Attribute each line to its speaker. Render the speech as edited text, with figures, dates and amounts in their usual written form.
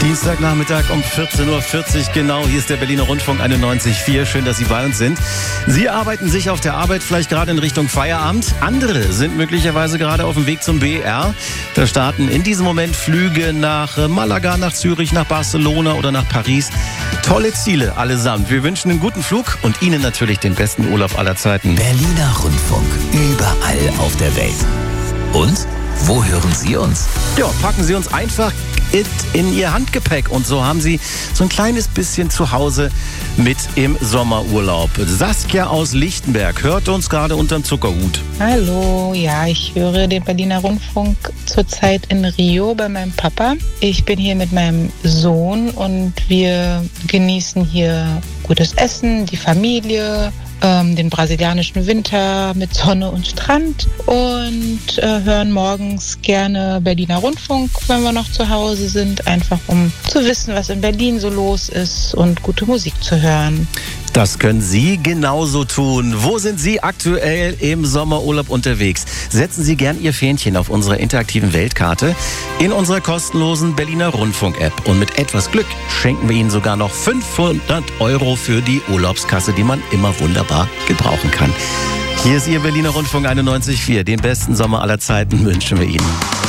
Speaker 1: Dienstagnachmittag um 14.40 Uhr genau. Hier ist der Berliner Rundfunk 91.4. Schön, dass Sie bei uns sind. Sie arbeiten sich auf der Arbeit vielleicht gerade in Richtung Feierabend. Andere sind möglicherweise gerade auf dem Weg zum BR. Da starten in diesem Moment Flüge nach Malaga, nach Zürich, nach Barcelona oder nach Paris. Tolle Ziele allesamt. Wir wünschen einen guten Flug und Ihnen natürlich den besten Urlaub aller Zeiten.
Speaker 2: Berliner Rundfunk. Überall auf der Welt. Und wo hören Sie uns?
Speaker 1: Ja, packen Sie uns einfach in Ihr Handgepäck und so haben Sie so ein kleines bisschen zu Hause mit im Sommerurlaub. Saskia aus Lichtenberg hört uns gerade unterm Zuckerhut.
Speaker 3: Hallo, ja, ich höre den Berliner Rundfunk zurzeit in Rio bei meinem Papa. Ich bin hier mit meinem Sohn und wir genießen hier gutes Essen, die Familie, den brasilianischen Winter mit Sonne und Strand und hören morgens gerne Berliner Rundfunk, wenn wir noch zu Hause sind, einfach um zu wissen, was in Berlin so los ist und gute Musik zu hören.
Speaker 1: Das können Sie genauso tun. Wo sind Sie aktuell im Sommerurlaub unterwegs? Setzen Sie gern Ihr Fähnchen auf unserer interaktiven Weltkarte in unserer kostenlosen Berliner Rundfunk-App. Und mit etwas Glück schenken wir Ihnen sogar noch 500 € für die Urlaubskasse, die man immer wunderbar gebrauchen kann. Hier ist Ihr Berliner Rundfunk 91.4. Den besten Sommer aller Zeiten wünschen wir Ihnen.